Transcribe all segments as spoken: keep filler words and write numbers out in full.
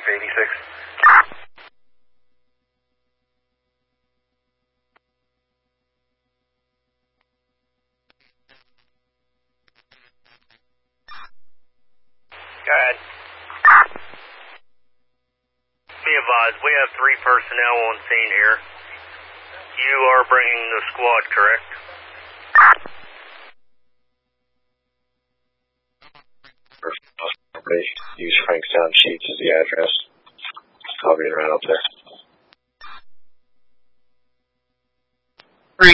Chief eighty-six. Go ahead. Be advised, we have three personnel on scene here. You are bringing the squad, correct? Use Frankstown Sheets as the address. I'll be around up there. Three.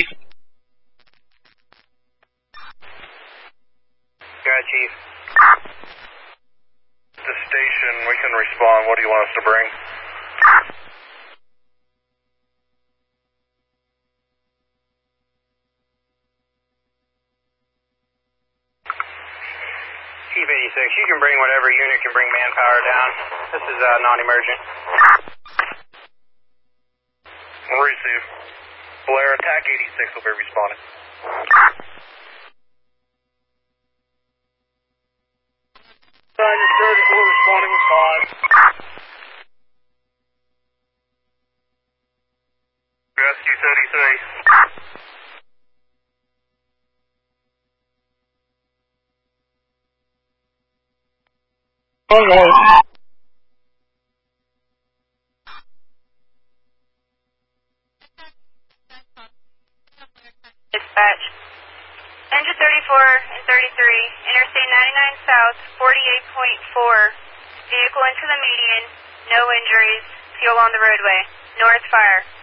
Go ahead, Chief. The station, we can respond. What do you want us to bring? Chief eighty-six, you can bring whatever unit can bring manpower down. This is uh, non-emergent. Receive. Blair, attack eighty-six will be responding. Tiger thirty-four responding with five. Rescue thirty-three. All right. Dispatch. Engine thirty-four and thirty-three, Interstate ninety-nine South, forty-eight point four. Vehicle into the median, no injuries, fuel on the roadway. North fire.